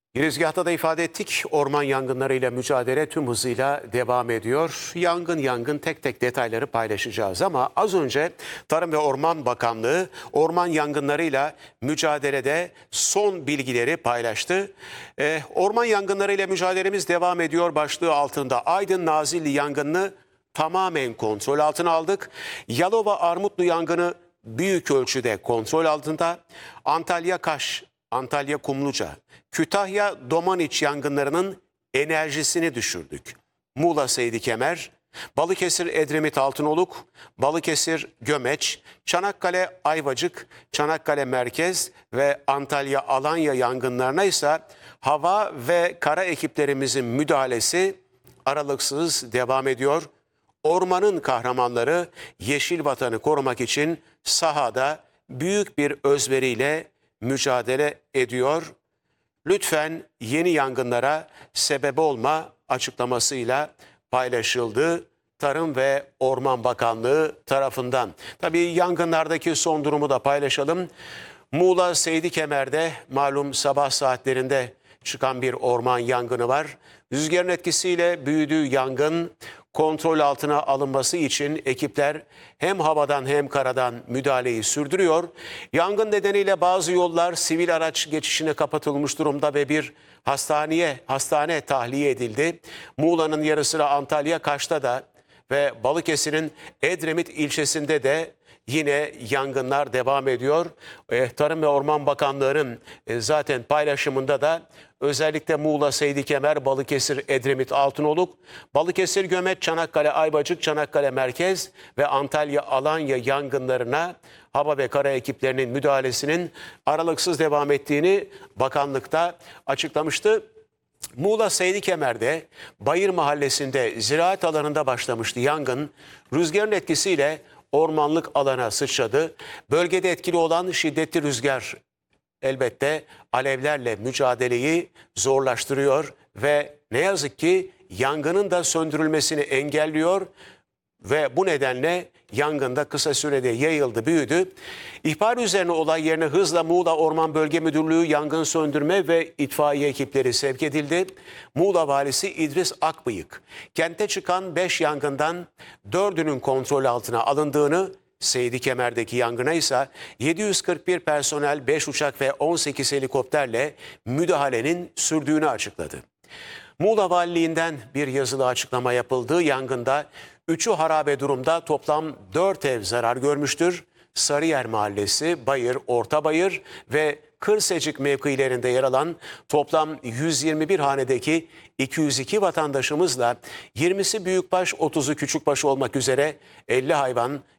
Girizgahta da ifade ettik. Orman yangınlarıyla mücadele tüm hızıyla devam ediyor. Yangın tek tek detayları paylaşacağız ama az önce Tarım ve Orman Bakanlığı orman yangınlarıyla mücadelede son bilgileri paylaştı. Orman yangınlarıyla mücadelemiz devam ediyor başlığı altında Aydın Nazilli yangınını tamamen kontrol altına aldık. Yalova Armutlu yangını büyük ölçüde kontrol altında. Antalya Kaş, Antalya Kumluca, Kütahya Domaniç yangınlarının enerjisini düşürdük. Muğla Seydi Kemer, Balıkesir Edremit Altınoluk, Balıkesir Gömeç, Çanakkale Ayvacık, Çanakkale Merkez ve Antalya Alanya yangınlarına ise hava ve kara ekiplerimizin müdahalesi aralıksız devam ediyor. Ormanın kahramanları yeşil vatanı korumak için sahada büyük bir özveriyle mücadele ediyor. Lütfen yeni yangınlara sebep olma açıklamasıyla paylaşıldı Tarım ve Orman Bakanlığı tarafından. Tabii yangınlardaki son durumu da paylaşalım. Muğla Seydi Kemer'de malum sabah saatlerinde çıkan bir orman yangını var. Rüzgarın etkisiyle büyüdüğü yangın kontrol altına alınması için ekipler hem havadan hem karadan müdahaleyi sürdürüyor. Yangın nedeniyle bazı yollar sivil araç geçişine kapatılmış durumda ve bir hastane tahliye edildi. Muğla'nın yarı sıra Antalya Kaş'ta da ve Balıkesir'in Edremit ilçesinde de yine yangınlar devam ediyor. Tarım ve Orman Bakanlığı'nın zaten paylaşımında da özellikle Muğla, Seydi Kemer, Balıkesir, Edremit, Altınoluk, Balıkesir, Gömeç, Çanakkale, Ayvacık, Çanakkale Merkez ve Antalya, Alanya yangınlarına hava ve kara ekiplerinin müdahalesinin aralıksız devam ettiğini bakanlıkta açıklamıştı. Muğla Seydi Kemer'de Bayır Mahallesi'nde ziraat alanında başlamıştı yangın. Rüzgarın etkisiyle ormanlık alana sıçradı. Bölgede etkili olan şiddetli rüzgar elbette alevlerle mücadeleyi zorlaştırıyor ve ne yazık ki yangının da söndürülmesini engelliyor. Ve bu nedenle yangın da kısa sürede yayıldı, büyüdü. İhbar üzerine olay yerine hızla Muğla Orman Bölge Müdürlüğü yangın söndürme ve itfaiye ekipleri sevk edildi. Muğla Valisi İdris Akbıyık, kente çıkan 5 yangından 4'ünün kontrol altına alındığını, Seydi Kemer'deki yangına ise 741 personel, 5 uçak ve 18 helikopterle müdahalenin sürdüğünü açıkladı. Muğla Valiliğinden bir yazılı açıklama yapıldı. Yangında 3'ü harabe durumda, toplam 4 ev zarar görmüştür. Sarıyer Mahallesi, Bayır, Ortabayır ve Kırsecik mevkilerinde yer alan toplam 121 hanedeki 202 vatandaşımızla 20'si büyükbaş, 30'u küçükbaş olmak üzere 50 hayvan,